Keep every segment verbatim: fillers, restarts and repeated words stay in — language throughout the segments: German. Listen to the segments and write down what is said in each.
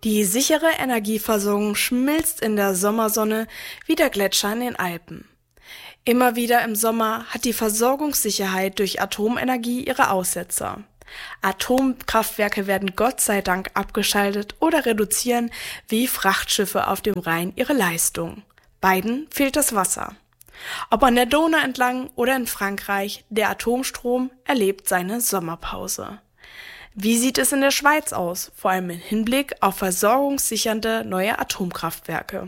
Die sichere Energieversorgung schmilzt in der Sommersonne wie der Gletscher in den Alpen. Immer wieder im Sommer hat die Versorgungssicherheit durch Atomenergie ihre Aussetzer. Atomkraftwerke werden Gott sei Dank abgeschaltet oder reduzieren wie Frachtschiffe auf dem Rhein ihre Leistung. Beiden fehlt das Wasser. Ob an der Donau entlang oder in Frankreich, der Atomstrom erlebt seine Sommerpause. Wie sieht es in der Schweiz aus, vor allem im Hinblick auf versorgungssichernde neue Atomkraftwerke?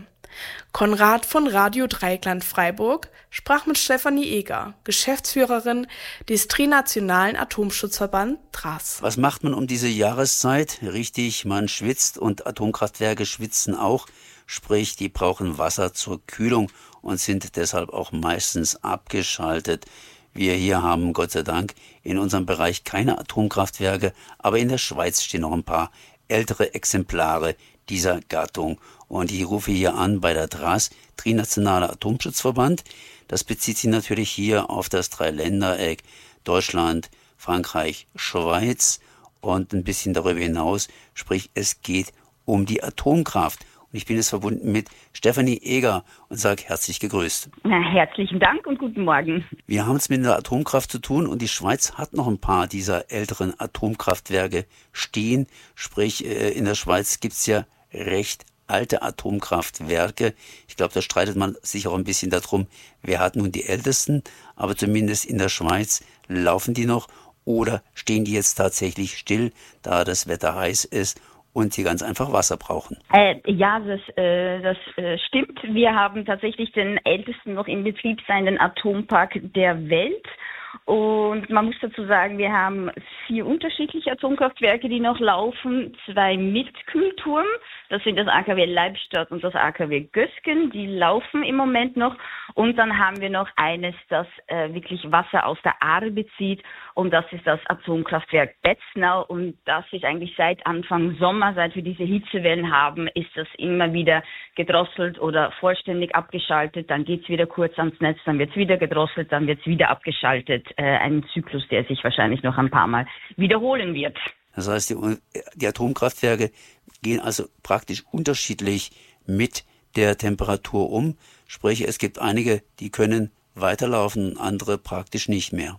Konrad von Radio Dreieckland Freiburg sprach mit Stefanie Eger, Geschäftsführerin des Trinationalen Atomschutzverband T R A S. Was macht man um diese Jahreszeit? Richtig, man schwitzt und Atomkraftwerke schwitzen auch, sprich, die brauchen Wasser zur Kühlung und sind deshalb auch meistens abgeschaltet. Wir hier haben, Gott sei Dank, in unserem Bereich keine Atomkraftwerke, aber in der Schweiz stehen noch ein paar ältere Exemplare dieser Gattung. Und ich rufe hier an bei der T R A S, Trinationaler Atomschutzverband. Das bezieht sich natürlich hier auf das Dreiländereck Deutschland, Frankreich, Schweiz und ein bisschen darüber hinaus. Sprich, es geht um die Atomkraft. Und ich bin jetzt verbunden mit Stefanie Eger und sage herzlich gegrüßt. Na, herzlichen Dank und guten Morgen. Wir haben es mit der Atomkraft zu tun und die Schweiz hat noch ein paar dieser älteren Atomkraftwerke stehen. Sprich, in der Schweiz gibt es ja recht alte Atomkraftwerke. Ich glaube, da streitet man sich auch ein bisschen darum, wer hat nun die ältesten. Aber zumindest in der Schweiz laufen die noch oder stehen die jetzt tatsächlich still, da das Wetter heiß ist und die ganz einfach Wasser brauchen. Äh, ja, das, äh, das äh, stimmt. Wir haben tatsächlich den ältesten noch in Betrieb seienden Atompark der Welt. Und man muss dazu sagen, wir haben vier unterschiedliche Atomkraftwerke, die noch laufen. Zwei mit Kühlturm, das sind das A K W Leibstadt und das A K W Gösgen, die laufen im Moment noch. Und dann haben wir noch eines, das äh, wirklich Wasser aus der Aare bezieht. Und das ist das Atomkraftwerk Betznau. Und das ist eigentlich seit Anfang Sommer, seit wir diese Hitzewellen haben, ist das immer wieder gedrosselt oder vollständig abgeschaltet. Dann geht's wieder kurz ans Netz, dann wird's wieder gedrosselt, dann wird's wieder abgeschaltet. Ein Zyklus, der sich wahrscheinlich noch ein paar Mal wiederholen wird. Das heißt, die, die Atomkraftwerke gehen also praktisch unterschiedlich mit der Temperatur um. Sprich, es gibt einige, die können weiterlaufen, andere praktisch nicht mehr.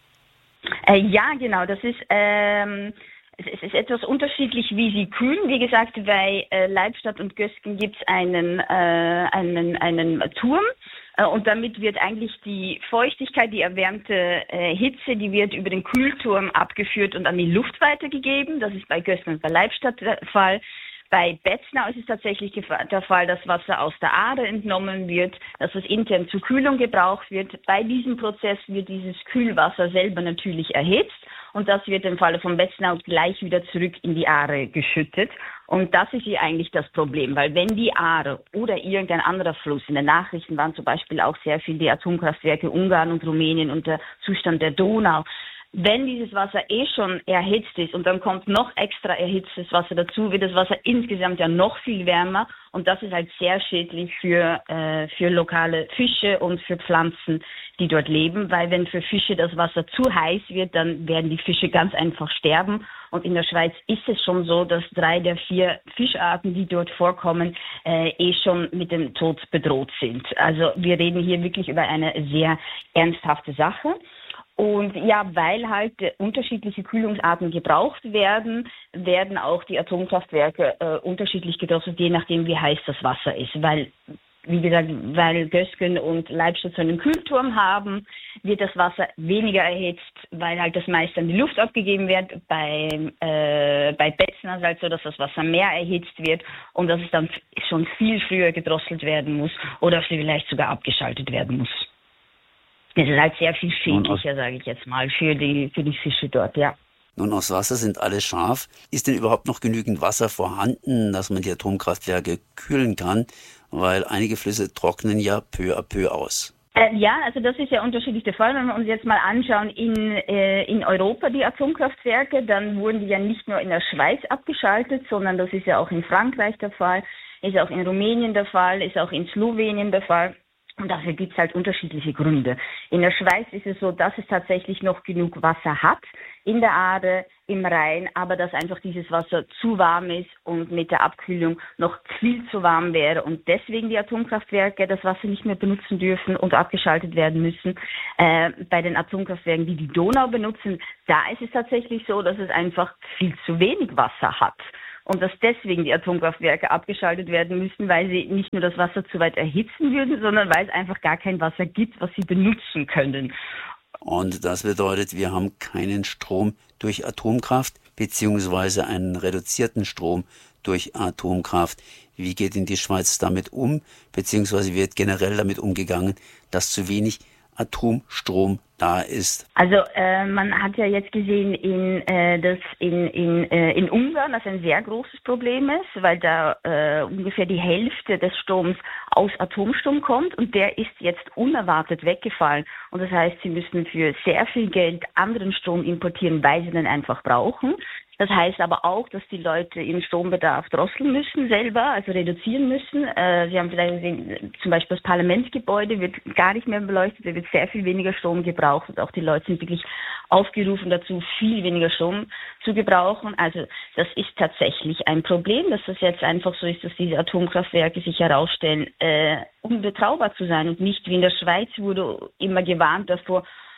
Äh, ja, genau. Das ist ähm, es, es ist etwas unterschiedlich, wie sie kühlen. Wie gesagt, bei äh, Leibstadt und Gösgen gibt es einen, äh, einen, einen Turm. Und damit wird eigentlich die Feuchtigkeit, die erwärmte äh, Hitze, die wird über den Kühlturm abgeführt und an die Luft weitergegeben. Das ist bei Gösgen und bei Leibstadt der Fall. Bei Betznau ist es tatsächlich der Fall, dass Wasser aus der Aare entnommen wird, dass es intern zur Kühlung gebraucht wird. Bei diesem Prozess wird dieses Kühlwasser selber natürlich erhitzt und das wird im Falle von Betznau gleich wieder zurück in die Aare geschüttet. Und das ist hier eigentlich das Problem, weil wenn die Aare oder irgendein anderer Fluss, in den Nachrichten waren zum Beispiel auch sehr viel die Atomkraftwerke Ungarn und Rumänien und der Zustand der Donau, wenn dieses Wasser eh schon erhitzt ist und dann kommt noch extra erhitztes Wasser dazu, wird das Wasser insgesamt ja noch viel wärmer und das ist halt sehr schädlich für, äh, für lokale Fische und für Pflanzen, die dort leben, weil wenn für Fische das Wasser zu heiß wird, dann werden die Fische ganz einfach sterben. Und in der Schweiz ist es schon so, dass drei der vier Fischarten, die dort vorkommen, äh, eh schon mit dem Tod bedroht sind. Also wir reden hier wirklich über eine sehr ernsthafte Sache. Und ja, weil halt unterschiedliche Kühlungsarten gebraucht werden, werden auch die Atomkraftwerke äh, unterschiedlich gedrosselt, je nachdem wie heiß das Wasser ist. Weil, wie gesagt, weil Gösgen und Leibstadt so einen Kühlturm haben, wird das Wasser weniger erhitzt, weil halt das meiste an die Luft abgegeben wird. Bei, äh, bei Betznau ist halt so, dass das Wasser mehr erhitzt wird und dass es dann schon viel früher gedrosselt werden muss oder vielleicht sogar abgeschaltet werden muss. Es ist halt sehr viel schädlicher, sage ich jetzt mal, für die, für die Fische dort, ja. Nun, aus Wasser sind alle scharf. Ist denn überhaupt noch genügend Wasser vorhanden, dass man die Atomkraftwerke kühlen kann? Weil einige Flüsse trocknen ja peu à peu aus. Äh, ja, also das ist ja unterschiedlich der Fall. Wenn wir uns jetzt mal anschauen in, äh, in Europa die Atomkraftwerke, dann wurden die ja nicht nur in der Schweiz abgeschaltet, sondern das ist ja auch in Frankreich der Fall, ist auch in Rumänien der Fall, ist auch in Slowenien der Fall. Und dafür gibt es halt unterschiedliche Gründe. In der Schweiz ist es so, dass es tatsächlich noch genug Wasser hat in der Aare, im Rhein, aber dass einfach dieses Wasser zu warm ist und mit der Abkühlung noch viel zu warm wäre und deswegen die Atomkraftwerke das Wasser nicht mehr benutzen dürfen und abgeschaltet werden müssen. Äh, bei den Atomkraftwerken, die die Donau benutzen, da ist es tatsächlich so, dass es einfach viel zu wenig Wasser hat. Und dass deswegen die Atomkraftwerke abgeschaltet werden müssen, weil sie nicht nur das Wasser zu weit erhitzen würden, sondern weil es einfach gar kein Wasser gibt, was sie benutzen können. Und das bedeutet, wir haben keinen Strom durch Atomkraft beziehungsweise einen reduzierten Strom durch Atomkraft. Wie geht denn die Schweiz damit um, beziehungsweise wird generell damit umgegangen, dass zu wenig Atomstrom da ist? Also äh, man hat ja jetzt gesehen, in, äh, dass in, in, äh, in Ungarn das ein sehr großes Problem ist, weil da äh, ungefähr die Hälfte des Stroms aus Atomstrom kommt und der ist jetzt unerwartet weggefallen. Und das heißt, sie müssen für sehr viel Geld anderen Strom importieren, weil sie den einfach brauchen. Das heißt aber auch, dass die Leute ihren Strombedarf drosseln müssen selber, also reduzieren müssen. Äh, Sie haben vielleicht gesehen, zum Beispiel das Parlamentsgebäude wird gar nicht mehr beleuchtet, da wird sehr viel weniger Strom gebraucht und auch die Leute sind wirklich aufgerufen dazu, viel weniger Strom zu gebrauchen. Also das ist tatsächlich ein Problem, dass das jetzt einfach so ist, dass diese Atomkraftwerke sich herausstellen, äh, unbetraubar zu sein und nicht wie in der Schweiz wurde immer gewarnt davor,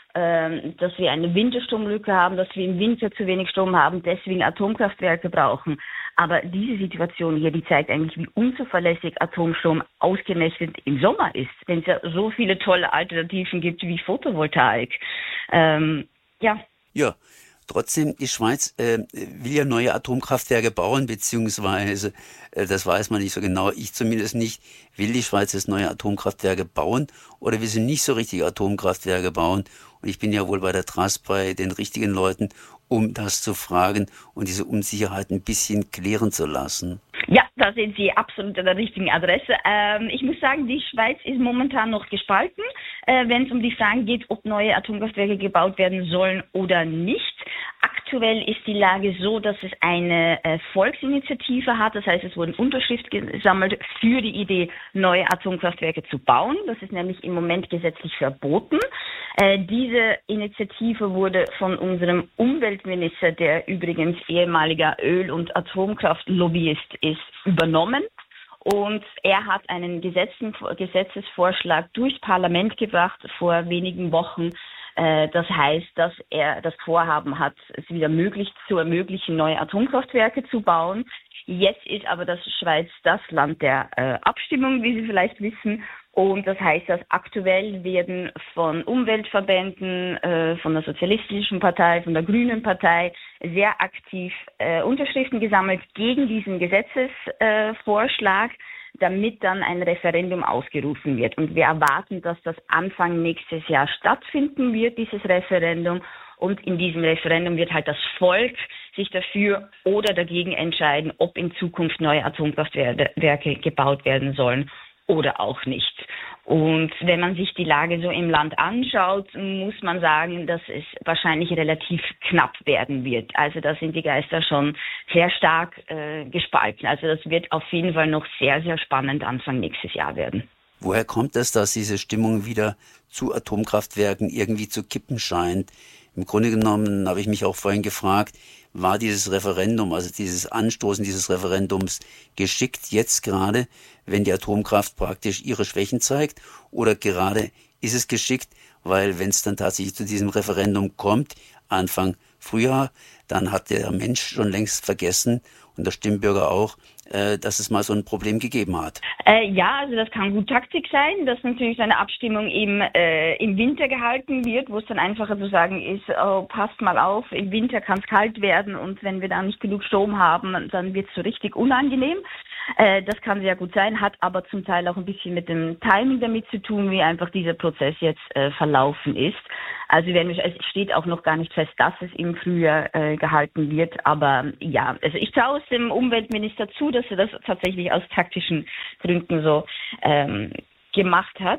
dass wir eine Winterstromlücke haben, dass wir im Winter zu wenig Strom haben, deswegen Atomkraftwerke brauchen. Aber diese Situation hier, die zeigt eigentlich, wie unzuverlässig Atomstrom ausgerechnet im Sommer ist, wenn es ja so viele tolle Alternativen gibt wie Photovoltaik. Ähm, ja. Ja. Trotzdem, die Schweiz äh, will ja neue Atomkraftwerke bauen, beziehungsweise, äh, das weiß man nicht so genau, ich zumindest nicht, will die Schweiz jetzt neue Atomkraftwerke bauen oder will sie nicht so richtig Atomkraftwerke bauen? Und ich bin ja wohl bei der Trass bei den richtigen Leuten, um das zu fragen und diese Unsicherheit ein bisschen klären zu lassen. Ja, da sind Sie absolut an der richtigen Adresse. Ähm, ich muss sagen, die Schweiz ist momentan noch gespalten, äh, wenn es um die Fragen geht, ob neue Atomkraftwerke gebaut werden sollen oder nicht. Aktuell ist die Lage so, dass es eine äh, Volksinitiative hat. Das heißt, es wurden Unterschriften gesammelt für die Idee, neue Atomkraftwerke zu bauen. Das ist nämlich im Moment gesetzlich verboten. Äh, diese Initiative wurde von unserem Umweltminister, der übrigens ehemaliger Öl- und Atomkraftlobbyist ist, übernommen. Und er hat einen Gesetzen, Gesetzesvorschlag durchs Parlament gebracht vor wenigen Wochen. Das heißt, dass er das Vorhaben hat, es wieder möglich zu ermöglichen, neue Atomkraftwerke zu bauen. Jetzt ist aber das Schweiz das Land der äh, Abstimmung, wie Sie vielleicht wissen. Und das heißt, dass aktuell werden von Umweltverbänden, äh, von der Sozialistischen Partei, von der Grünen Partei sehr aktiv äh, Unterschriften gesammelt gegen diesen Gesetzesvorschlag, äh, damit dann ein Referendum ausgerufen wird. Und wir erwarten, dass das Anfang nächstes Jahr stattfinden wird, dieses Referendum. Und in diesem Referendum wird halt das Volk sich dafür oder dagegen entscheiden, ob in Zukunft neue Atomkraftwerke gebaut werden sollen oder auch nicht. Und wenn man sich die Lage so im Land anschaut, muss man sagen, dass es wahrscheinlich relativ knapp werden wird. Also da sind die Geister schon sehr stark äh, gespalten. Also das wird auf jeden Fall noch sehr, sehr spannend Anfang nächstes Jahr werden. Woher kommt es, dass diese Stimmung wieder zu Atomkraftwerken irgendwie zu kippen scheint? Im Grunde genommen habe ich mich auch vorhin gefragt, war dieses Referendum, also dieses Anstoßen dieses Referendums geschickt jetzt gerade, wenn die Atomkraft praktisch ihre Schwächen zeigt? Oder gerade ist es geschickt, weil wenn es dann tatsächlich zu diesem Referendum kommt, Anfang Frühjahr, dann hat der Mensch schon längst vergessen und der Stimmbürger auch, äh, dass es mal so ein Problem gegeben hat. Äh, ja, also das kann gut Taktik sein, dass natürlich eine Abstimmung im, äh, im Winter gehalten wird, wo es dann einfacher zu sagen ist, oh, passt mal auf, im Winter kann es kalt werden und wenn wir da nicht genug Strom haben, dann wird es so richtig unangenehm. Äh, das kann sehr gut sein, hat aber zum Teil auch ein bisschen mit dem Timing damit zu tun, wie einfach dieser Prozess jetzt äh, verlaufen ist. Also werden wir, es steht auch noch gar nicht fest, dass es im Frühjahr äh, gehalten wird, aber ja, also ich traue es dem Umweltminister zu, dass er das tatsächlich aus taktischen Gründen so ähm, gemacht hat.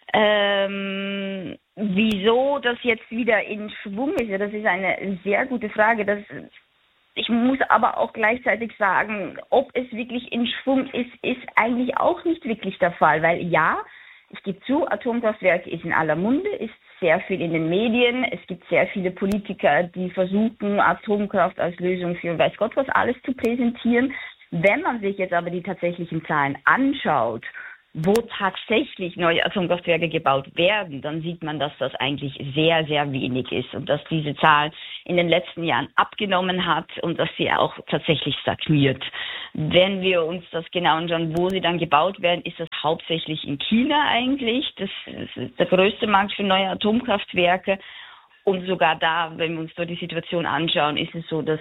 Ähm, wieso das jetzt wieder in Schwung ist, ja, das ist eine sehr gute Frage. Das Ich muss aber auch gleichzeitig sagen, ob es wirklich in Schwung ist, ist eigentlich auch nicht wirklich der Fall, weil ja, ich gebe zu, Atomkraftwerk ist in aller Munde, ist sehr viel in den Medien. Es gibt sehr viele Politiker, die versuchen, Atomkraft als Lösung für weiß Gott was alles zu präsentieren. Wenn man sich jetzt aber die tatsächlichen Zahlen anschaut, wo tatsächlich neue Atomkraftwerke gebaut werden, dann sieht man, dass das eigentlich sehr, sehr wenig ist und dass diese Zahl in den letzten Jahren abgenommen hat und dass sie auch tatsächlich stagniert. Wenn wir uns das genau anschauen, wo sie dann gebaut werden, ist das hauptsächlich in China eigentlich. Das ist der größte Markt für neue Atomkraftwerke. Und sogar da, wenn wir uns dort die Situation anschauen, ist es so, dass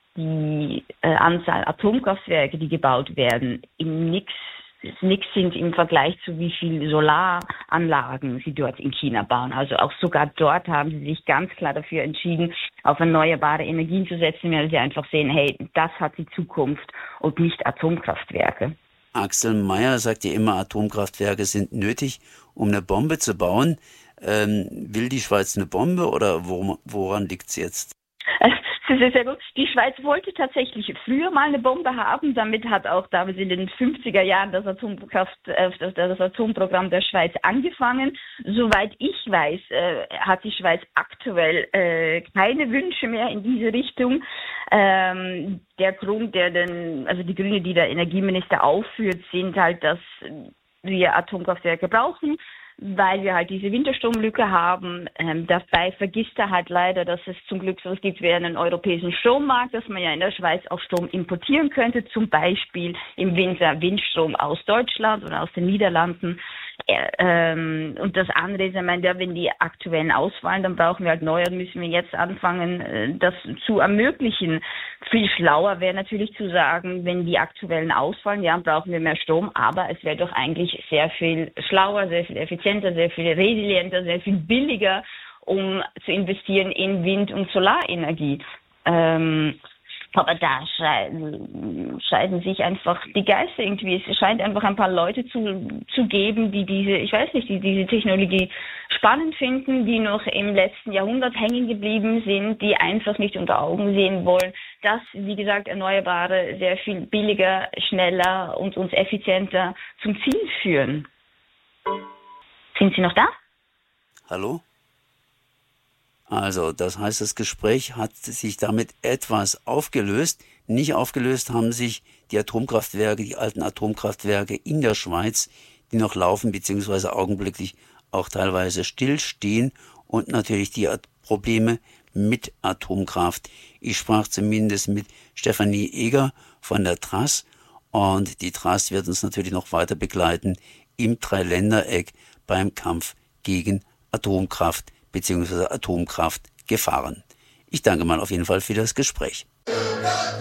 die äh, Anzahl Atomkraftwerke, die gebaut werden, in nix nichts sind im Vergleich zu wie viel Solaranlagen sie dort in China bauen. Also auch sogar dort haben sie sich ganz klar dafür entschieden, auf erneuerbare Energien zu setzen, weil sie einfach sehen, hey, das hat die Zukunft und nicht Atomkraftwerke. Axel Meyer sagt ja immer, Atomkraftwerke sind nötig, um eine Bombe zu bauen. Ähm, will die Schweiz eine Bombe oder woran, woran liegt es jetzt? Das ist sehr gut. Die Schweiz wollte tatsächlich früher mal eine Bombe haben. Damit hat auch damals in den fünfziger Jahren das Atomkraft, äh, das Atomprogramm der Schweiz angefangen. Soweit ich weiß, äh, hat die Schweiz aktuell äh, keine Wünsche mehr in diese Richtung. Ähm, der Grund, der den, also die Gründe, die der Energieminister aufführt, sind halt, dass wir Atomkraftwerke brauchen, weil wir halt diese Winterstromlücke haben. Ähm, dabei vergisst er halt leider, dass es zum Glück so gibt wie einen europäischen Strommarkt, dass man ja in der Schweiz auch Strom importieren könnte, zum Beispiel im Winter Windstrom aus Deutschland oder aus den Niederlanden. Äh, ähm, und das andere ist, ich meine, ja, wenn die aktuellen ausfallen, dann brauchen wir halt neue, dann müssen wir jetzt anfangen, äh, das zu ermöglichen. Viel schlauer wäre natürlich zu sagen, wenn die aktuellen ausfallen, ja, brauchen wir mehr Strom, aber es wäre doch eigentlich sehr viel schlauer, sehr viel effizienter, sehr viel resilienter, sehr viel billiger, um zu investieren in Wind- und Solarenergie. Ähm, aber da scheiden, scheiden sich einfach die Geister irgendwie. Es scheint einfach ein paar Leute zu, zu geben, die diese, ich weiß nicht, die diese Technologie spannend finden, die noch im letzten Jahrhundert hängen geblieben sind, die einfach nicht unter Augen sehen wollen, dass, wie gesagt, Erneuerbare sehr viel billiger, schneller und uns effizienter zum Ziel führen. Sind Sie noch da? Hallo? Also, das heißt, das Gespräch hat sich damit etwas aufgelöst. Nicht aufgelöst haben sich die Atomkraftwerke, die alten Atomkraftwerke in der Schweiz, die noch laufen, beziehungsweise augenblicklich auch teilweise stillstehen und natürlich die Probleme mit Atomkraft. Ich sprach zumindest mit Stefanie Eger von der T R A S und die T R A S wird uns natürlich noch weiter begleiten im Dreiländereck beim Kampf gegen Atomkraft bzw. Atomkraftgefahren. Ich danke mal auf jeden Fall für das Gespräch.